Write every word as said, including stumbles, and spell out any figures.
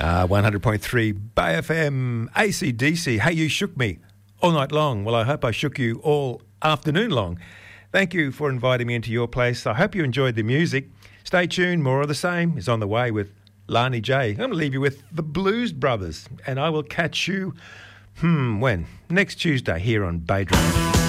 Uh, one hundred point three Bay F M, A C D C. Hey, you shook me all night long. Well, I hope I shook you all afternoon long. Thank you for inviting me into your place. I hope you enjoyed the music. Stay tuned. More of the same is on the way with Lani J. I'm going to leave you with the Blues Brothers, and I will catch you, hmm, when? Next Tuesday here on Bay Drive.